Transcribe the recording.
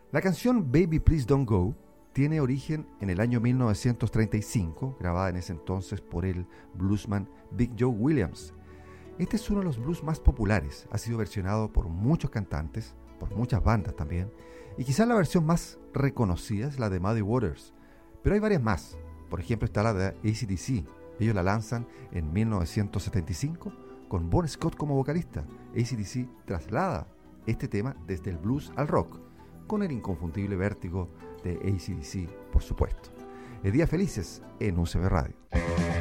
La canción Baby Please Don't Go tiene origen en el año 1935, grabada en ese entonces por el bluesman Big Joe Williams. Este es uno de los blues más populares, ha sido versionado por muchos cantantes, por muchas bandas también, y quizás la versión más reconocida es la de Muddy Waters, pero hay varias más. Por ejemplo está la de AC/DC, ellos la lanzan en 1975 con Bon Scott como vocalista. AC/DC traslada este tema desde el blues al rock, con el inconfundible vértigo de AC/DC, por supuesto. Días felices en UCB Radio.